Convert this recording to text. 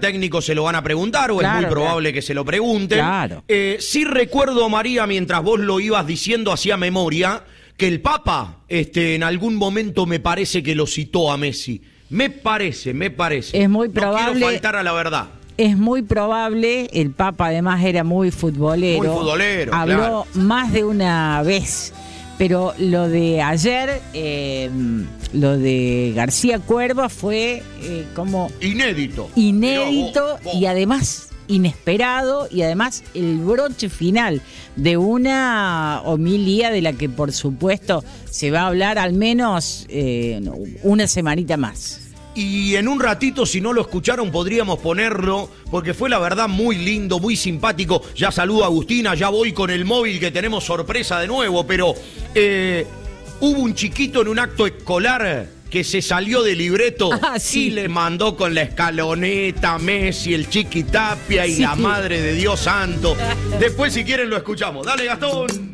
técnico se lo van a preguntar, o Claro, es muy probable que se lo pregunten. Claro. Sí recuerdo, María, mientras vos lo ibas diciendo, hacía memoria, que el Papa en algún momento me parece que lo citó a Messi. Me parece. Es muy probable. No quiero faltar a la verdad. Es muy probable, el Papa además era muy futbolero. Muy futbolero, habló claro. más de una vez. Pero lo de ayer, lo de García Cuerva fue como Inédito. inédito Vos. y además inesperado, y además el broche final de una homilía de la que por supuesto se va a hablar al menos una semanita más. Y en un ratito, si no lo escucharon, podríamos ponerlo, porque fue la verdad muy lindo, muy simpático. Ya saludo a Agustina, ya voy con el móvil que tenemos sorpresa de nuevo, pero hubo un chiquito en un acto escolar que se salió del libreto sí. y le mandó con la escaloneta Messi, el Chiqui Tapia y Sí. la Madre de Dios Santo. Después, si quieren, lo escuchamos. Dale, Gastón.